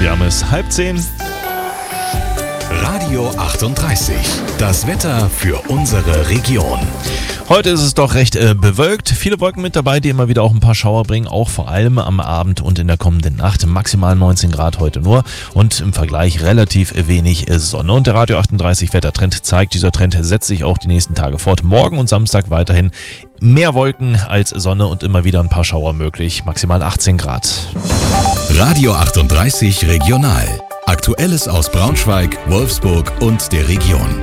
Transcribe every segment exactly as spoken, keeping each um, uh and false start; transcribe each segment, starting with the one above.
Wir haben es halb zehn. Radio achtunddreißig. Das Wetter für unsere Region. Heute ist es doch recht äh, bewölkt. Viele Wolken mit dabei, die immer wieder auch ein paar Schauer bringen. Auch vor allem am Abend und in der kommenden Nacht. Maximal neunzehn Grad heute nur. Und im Vergleich relativ wenig äh, Sonne. Und der Radio achtunddreißig Wettertrend zeigt, dieser Trend setzt sich auch die nächsten Tage fort. Morgen und Samstag weiterhin mehr Wolken als Sonne und immer wieder ein paar Schauer möglich. Maximal achtzehn Grad. Radio achtunddreißig Regional. Aktuelles aus Braunschweig, Wolfsburg und der Region.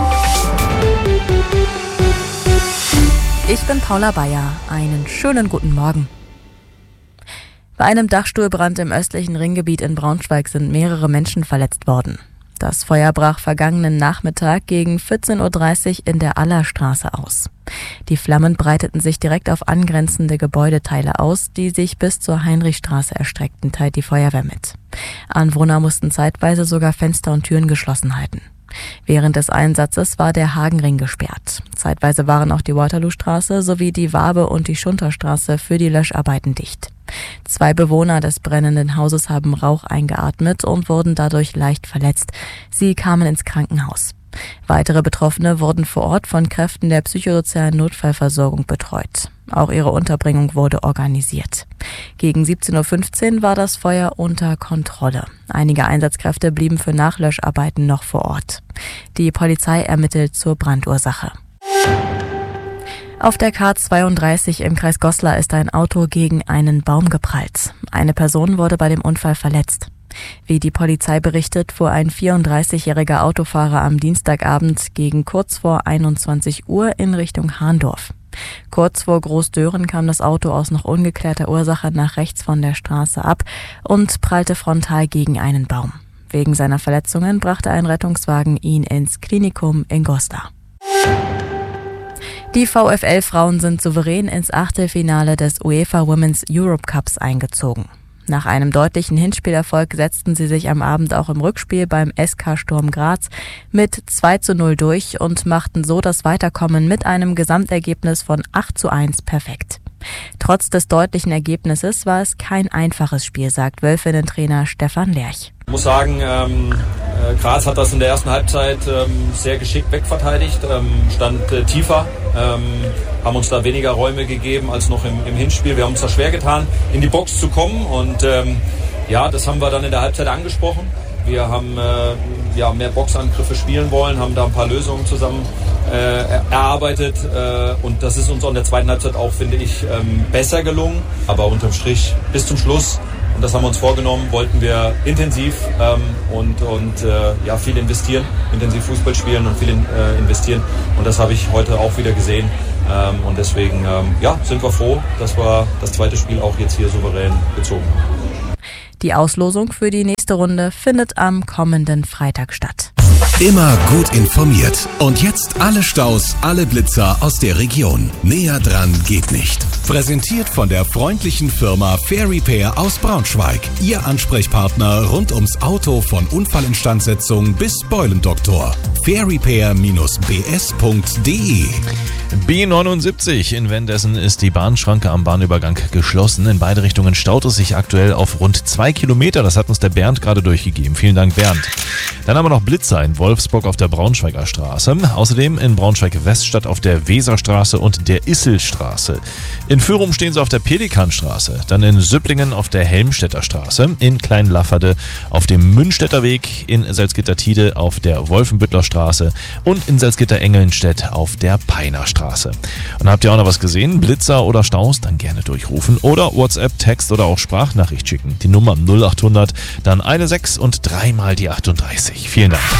Ich bin Paula Bayer. Einen schönen guten Morgen. Bei einem Dachstuhlbrand im östlichen Ringgebiet in Braunschweig sind mehrere Menschen verletzt worden. Das Feuer brach vergangenen Nachmittag gegen vierzehn Uhr dreißig in der Allerstraße aus. Die Flammen breiteten sich direkt auf angrenzende Gebäudeteile aus, die sich bis zur Heinrichstraße erstreckten, teilt die Feuerwehr mit. Anwohner mussten zeitweise sogar Fenster und Türen geschlossen halten. Während des Einsatzes war der Hagenring gesperrt. Zeitweise waren auch die Waterloostraße sowie die Wabe und die Schunterstraße für die Löscharbeiten dicht. Zwei Bewohner des brennenden Hauses haben Rauch eingeatmet und wurden dadurch leicht verletzt. Sie kamen ins Krankenhaus. Weitere Betroffene wurden vor Ort von Kräften der psychosozialen Notfallversorgung betreut. Auch ihre Unterbringung wurde organisiert. Gegen siebzehn Uhr fünfzehn war das Feuer unter Kontrolle. Einige Einsatzkräfte blieben für Nachlöscharbeiten noch vor Ort. Die Polizei ermittelt zur Brandursache. Auf der K zweiunddreißig im Kreis Goslar ist ein Auto gegen einen Baum geprallt. Eine Person wurde bei dem Unfall verletzt. Wie die Polizei berichtet, fuhr ein vierunddreißigjähriger Autofahrer am Dienstagabend gegen kurz vor einundzwanzig Uhr in Richtung Hahndorf. Kurz vor Großdören kam das Auto aus noch ungeklärter Ursache nach rechts von der Straße ab und prallte frontal gegen einen Baum. Wegen seiner Verletzungen brachte ein Rettungswagen ihn ins Klinikum in Goslar. Die VfL-Frauen sind souverän ins Achtelfinale des UEFA Women's Europe Cups eingezogen. Nach einem deutlichen Hinspielerfolg setzten sie sich am Abend auch im Rückspiel beim S K Sturm Graz mit zwei zu null durch und machten so das Weiterkommen mit einem Gesamtergebnis von acht zu eins perfekt. Trotz des deutlichen Ergebnisses war es kein einfaches Spiel, sagt Wölfinnen-Trainer Stefan Lerch. Ich muss sagen, ähm, äh, Graz hat das in der ersten Halbzeit ähm, sehr geschickt wegverteidigt, ähm, stand äh, tiefer, ähm, haben uns da weniger Räume gegeben als noch im, im Hinspiel. Wir haben uns da schwer getan, in die Box zu kommen und ähm, ja, das haben wir dann in der Halbzeit angesprochen. Wir haben äh, ja, mehr Boxangriffe spielen wollen, haben da ein paar Lösungen zusammen äh, erarbeitet äh, und das ist uns auch in der zweiten Halbzeit auch, finde ich, ähm, besser gelungen. Aber unterm Strich bis zum Schluss, und das haben wir uns vorgenommen, wollten wir intensiv ähm, und, und äh, ja, viel investieren, intensiv Fußball spielen und viel in, äh, investieren. Und das habe ich heute auch wieder gesehen. Ähm, und deswegen ähm, ja, sind wir froh, dass wir das zweite Spiel auch jetzt hier souverän gezogen haben. Die Auslosung für die nächste Runde findet am kommenden Freitag statt. Immer gut informiert. Und jetzt alle Staus, alle Blitzer aus der Region. Näher dran geht nicht. Präsentiert von der freundlichen Firma Fair Repair aus Braunschweig. Ihr Ansprechpartner rund ums Auto von Unfallinstandsetzung bis Beulendoktor. fair repair b s punkt d e B neunundsiebzig in Wendessen ist die Bahnschranke am Bahnübergang geschlossen. In beide Richtungen staut es sich aktuell auf rund zwei Kilometer. Das hat uns der Bernd gerade durchgegeben. Vielen Dank, Bernd. Dann haben wir noch Blitzer in Wolfsburg auf der Braunschweiger Straße. Außerdem in Braunschweig-Weststadt auf der Weserstraße und der Isselstraße. In Fürum stehen sie auf der Pelikanstraße. Dann in Süpplingen auf der Helmstedter Straße. In Kleinlafferde auf dem Münstetter Weg. In Salzgitter-Tide auf der Wolfenbüttler Straße. Und in Salzgitter-Engelnstedt auf der Peiner Straße. Und habt ihr auch noch was gesehen? Blitzer oder Staus? Dann gerne durchrufen oder WhatsApp, Text oder auch Sprachnachricht schicken. Die Nummer null acht hundert, dann eine sechs und dreimal die achtunddreißig. Vielen Dank.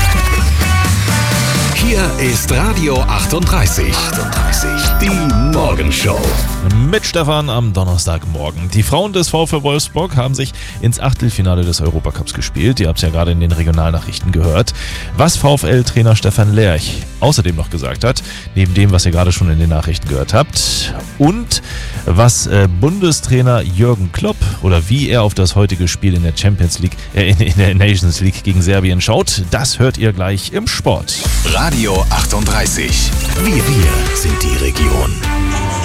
Hier ist Radio achtunddreißig. achtunddreißig. Die Morgenshow. Mit Stefan am Donnerstagmorgen. Die Frauen des VfL Wolfsburg haben sich ins Achtelfinale des Europacups gespielt. Ihr habt es ja gerade in den Regionalnachrichten gehört. Was VfL-Trainer Stefan Lerch außerdem noch gesagt hat, neben dem, was ihr gerade schon in den Nachrichten gehört habt, und was äh, Bundestrainer Jürgen Klopp oder wie er auf das heutige Spiel in der Champions League, äh, in, in der Nations League gegen Serbien schaut, das hört ihr gleich im Sport. Radio achtunddreißig. Wir, wir sind die Region.